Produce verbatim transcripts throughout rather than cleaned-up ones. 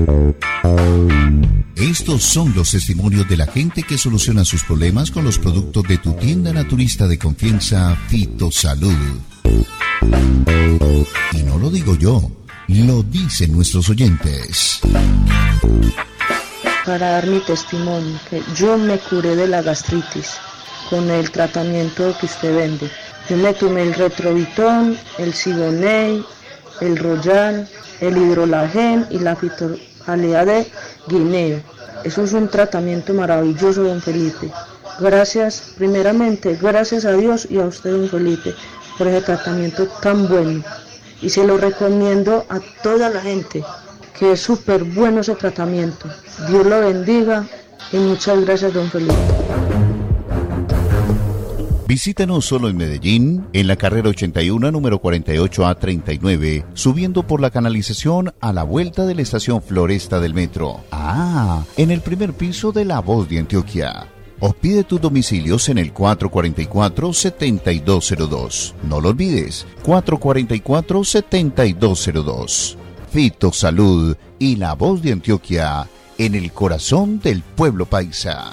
Estos son los testimonios de la gente que soluciona sus problemas con los productos de tu tienda naturista de confianza, Fitosalud. Y no lo digo yo, lo dicen nuestros oyentes. Para dar mi testimonio, que yo me curé de la gastritis con el tratamiento que usted vende. Yo me tomé el Retrovitón, el Sigonei, el Royal, el Hidrolagen y la fitojalea de guineo. Eso es un tratamiento maravilloso, don Felipe. Gracias, primeramente, gracias a Dios y a usted, don Felipe, por ese tratamiento tan bueno. Y se lo recomiendo a toda la gente, que es súper bueno ese tratamiento. Dios lo bendiga y muchas gracias, don Felipe. Visítanos solo en Medellín, en la carrera ochenta y uno, número cuarenta y ocho A treinta y nueve, subiendo por la canalización a la vuelta de la estación Floresta del metro. Ah, en el primer piso de La Voz de Antioquia. O pide tus domicilios en el cuatro cuatro cuatro, siete dos cero dos. No lo olvides, cuatro cuatro cuatro, siete dos cero dos. Fitosalud y La Voz de Antioquia, en el corazón del pueblo paisa.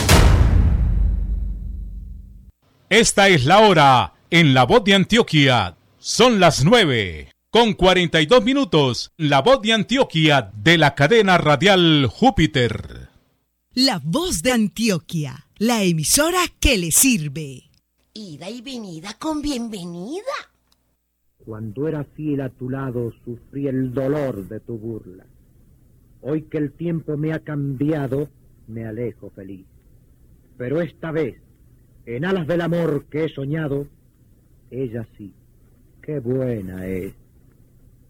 Esta es la hora en La Voz de Antioquia. Son las nueve con cuarenta y dos minutos. La Voz de Antioquia de la cadena radial Júpiter. La Voz de Antioquia, la emisora que le sirve. Ida y venida con bienvenida. Cuando era fiel a tu lado, sufrí el dolor de tu burla. Hoy que el tiempo me ha cambiado, me alejo feliz. Pero esta vez, en alas del amor que he soñado, ella sí, qué buena es.